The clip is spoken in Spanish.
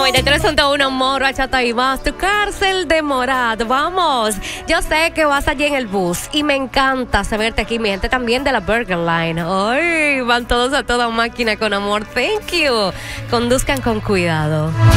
93.1 Moro, Bachata y más, tu cárcel de Morat. Vamos, yo sé que vas allí en el bus y me encanta saberte aquí, mi gente también de la Burger Line. Ay, van todos a toda máquina con amor. Thank you. Conduzcan con cuidado.